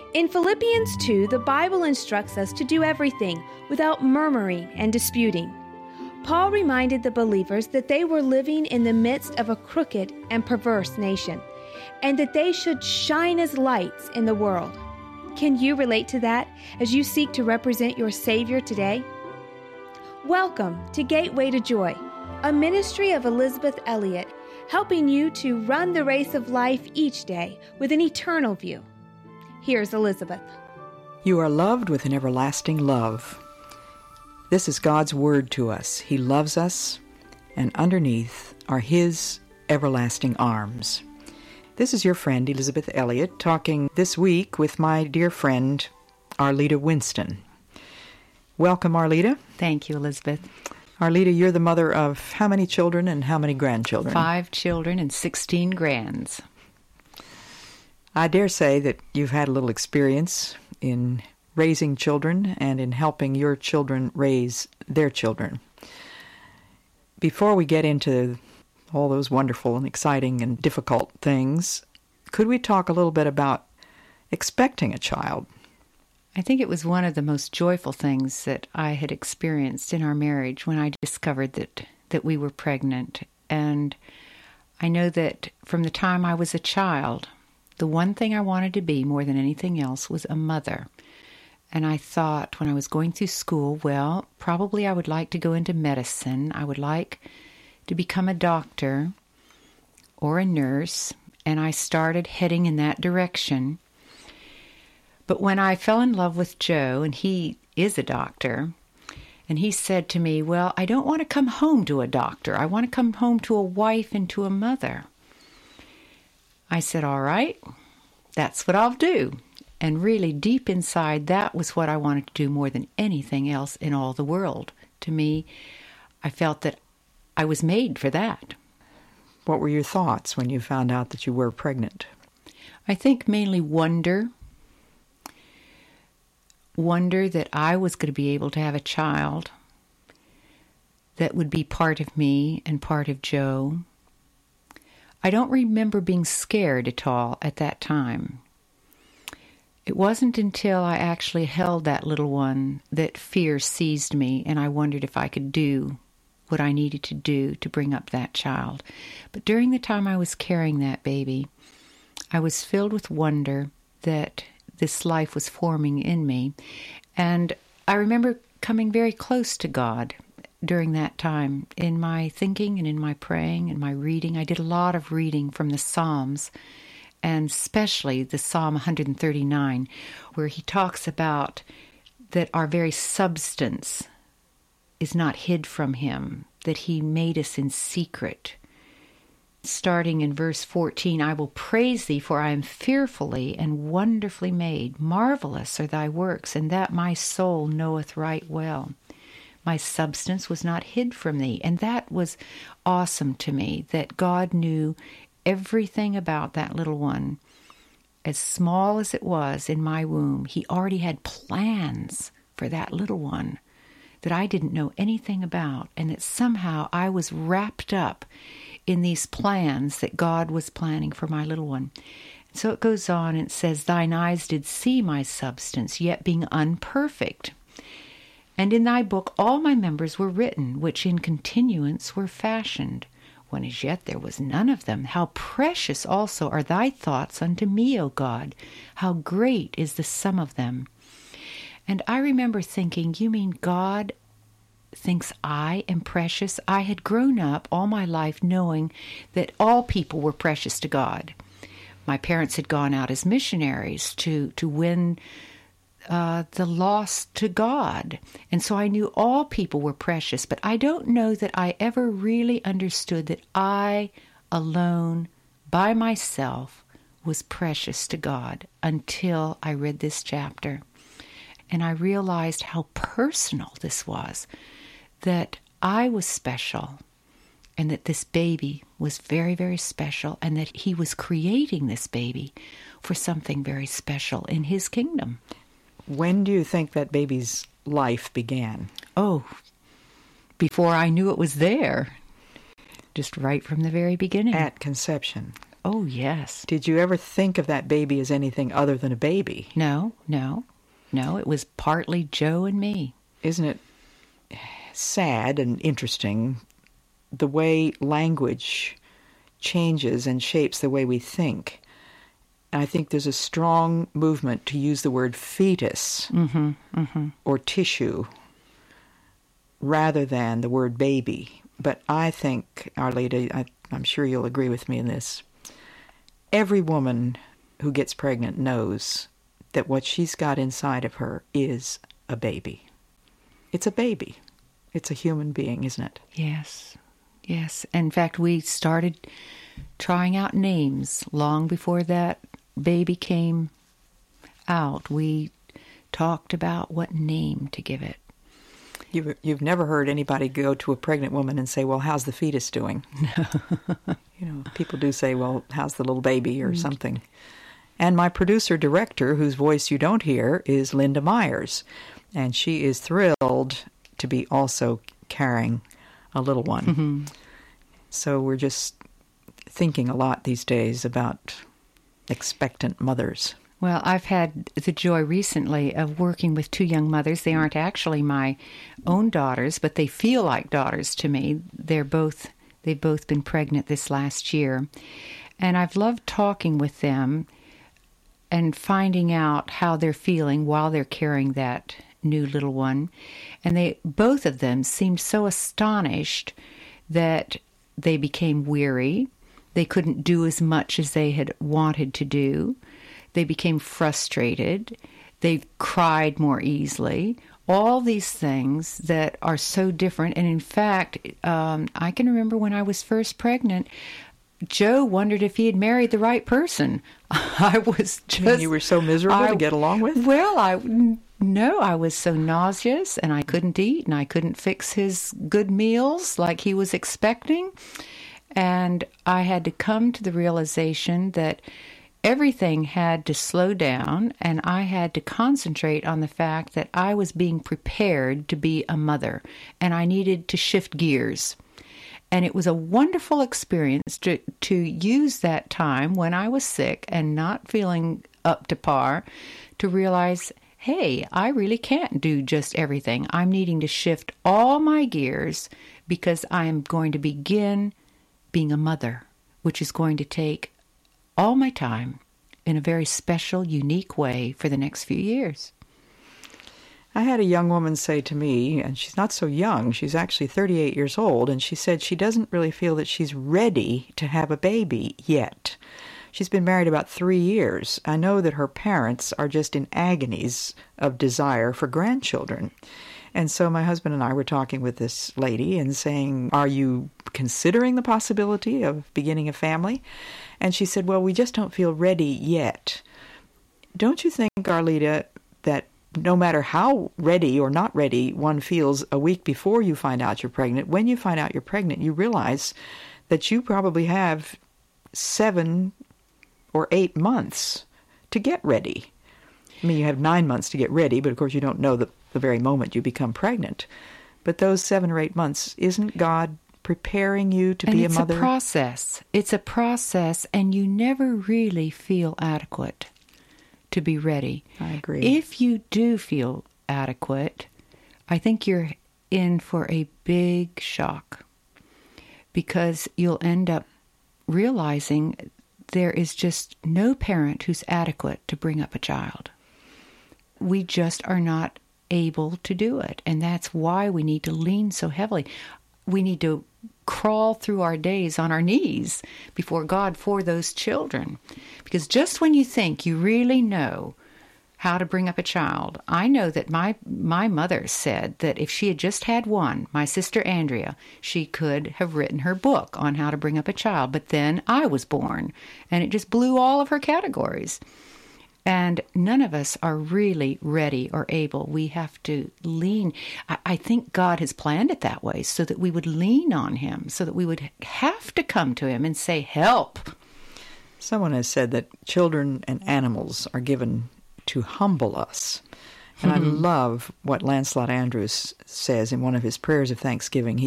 In Philippians 2, the Bible instructs us to do everything without murmuring and disputing. Paul reminded the believers that they were living in the midst of a crooked and perverse nation, and that they should shine as lights in the world. Can you relate to that as you seek to represent your Savior today? Welcome to Gateway to Joy, a ministry of Elizabeth Elliot, helping you to run the race of life each day with an eternal view. Here's Elizabeth. You are loved with an everlasting love. This is God's word to us. He loves us, and underneath are His everlasting arms. This is your friend, Elizabeth Elliot, talking this week with my dear friend, Arleta Winston. Welcome, Arleta. Thank you, Elizabeth. Arleta, you're the mother of how many children and how many grandchildren? 5 children and 16 grands. I dare say that you've had a little experience in raising children and in helping your children raise their children. Before we get into all those wonderful and exciting and difficult things, could we talk a little bit about expecting a child? I think it was one of the most joyful things that I had experienced in our marriage when I discovered that we were pregnant. And I know that from the time I was a child, the one thing I wanted to be more than anything else was a mother. And I thought when I was going through school, well, probably I would like to go into medicine. I would like to become a doctor or a nurse. And I started heading in that direction. But when I fell in love with Joe, and he is a doctor, and he said to me, well, I don't want to come home to a doctor. I want to come home to a wife and to a mother. I said, all right, that's what I'll do. And really, deep inside, that was what I wanted to do more than anything else in all the world. To me, I felt that I was made for that. What were your thoughts when you found out that you were pregnant? I think mainly wonder that I was going to be able to have a child that would be part of me and part of Joe. I don't remember being scared at all at that time. It wasn't until I actually held that little one that fear seized me, and I wondered if I could do what I needed to do to bring up that child. But during the time I was carrying that baby, I was filled with wonder that this life was forming in me. And I remember coming very close to God during that time in my thinking and in my praying and my reading. I did a lot of reading from the Psalms, and especially the Psalm 139, where he talks about that our very substance is not hid from him, that he made us in secret. Starting in verse 14, I will praise thee, for I am fearfully and wonderfully made. Marvelous are thy works, and that my soul knoweth right well. My substance was not hid from thee. And that was awesome to me, that God knew everything about that little one. As small as it was in my womb, he already had plans for that little one that I didn't know anything about, and that somehow I was wrapped up in these plans that God was planning for my little one. So it goes on and it says, thine eyes did see my substance, yet being unperfect. And in thy book all my members were written, which in continuance were fashioned, when as yet there was none of them. How precious also are thy thoughts unto me, O God! How great is the sum of them! And I remember thinking, you mean God thinks I am precious? I had grown up all my life knowing that all people were precious to God. My parents had gone out as missionaries to win the lost to God. And so I knew all people were precious, but I don't know that I ever really understood that I alone, by myself, was precious to God until I read this chapter. And I realized how personal this was, that I was special, and that this baby was very, very special, and that he was creating this baby for something very special in his kingdom. When do you think that baby's life began? Oh, before I knew it was there. Just right from the very beginning. At conception. Oh, yes. Did you ever think of that baby as anything other than a baby? No. It was partly Joe and me. Isn't it sad and interesting the way language changes and shapes the way we think? I think there's a strong movement to use the word fetus or tissue rather than the word baby. But I think, Arleta, I'm sure you'll agree with me in this, every woman who gets pregnant knows that what she's got inside of her is a baby. It's a baby. It's a human being, isn't it? Yes. In fact, we started trying out names long before that baby came out. We talked about what name to give it. You've never heard anybody go to a pregnant woman and say, well, how's the fetus doing? No. People do say, well, how's the little baby or something. And my producer-director, whose voice you don't hear, is Linda Myers. And she is thrilled to be also carrying a little one. So we're just thinking a lot these days about expectant mothers. Well, I've had the joy recently of working with two young mothers. They aren't actually my own daughters, but they feel like daughters to me. They've both been pregnant this last year. And I've loved talking with them and finding out how they're feeling while they're carrying that new little one. And both of them seemed so astonished that they became weary. They couldn't do as much as they had wanted to do. They became frustrated. They cried more easily. All these things that are so different. And in fact, I can remember when I was first pregnant, Joe wondered if he had married the right person. I was just... You mean you were so miserable to get along with? Well, I was so nauseous, and I couldn't eat, and I couldn't fix his good meals like he was expecting. And I had to come to the realization that everything had to slow down, and I had to concentrate on the fact that I was being prepared to be a mother, and I needed to shift gears. And it was a wonderful experience to use that time when I was sick and not feeling up to par to realize, hey, I really can't do just everything. I'm needing to shift all my gears because I'm going to begin being a mother, which is going to take all my time in a very special, unique way for the next few years. I had a young woman say to me, and she's not so young, she's actually 38 years old, and she said she doesn't really feel that she's ready to have a baby yet. She's been married about 3 years. I know that her parents are just in agonies of desire for grandchildren. And so my husband and I were talking with this lady and saying, are you considering the possibility of beginning a family? And she said, well, we just don't feel ready yet. Don't you think, Arleta, that no matter how ready or not ready one feels a week before you find out you're pregnant, when you find out you're pregnant, you realize that you probably have 7 or 8 months to get ready. I mean, you have 9 months to get ready, but of course you don't know the very moment you become pregnant. But those 7 or 8 months, isn't God preparing you to be a mother? It's a process. It's a process, and you never really feel adequate to be ready. I agree. If you do feel adequate, I think you're in for a big shock because you'll end up realizing there is just no parent who's adequate to bring up a child. We just are not able to do it, and that's why we need to lean so heavily. We need to crawl through our days on our knees before God for those children. Because just when you think you really know how to bring up a child, I know that my mother said that if she had just had one, my sister Andrea, she could have written her book on how to bring up a child. But then I was born, and it just blew all of her categories. And none of us are really ready or able. We have to lean. I think God has planned it that way so that we would lean on him, so that we would have to come to him and say, help. Someone has said that children and animals are given to humble us. And I love what Lancelot Andrewes says in one of his prayers of thanksgiving. He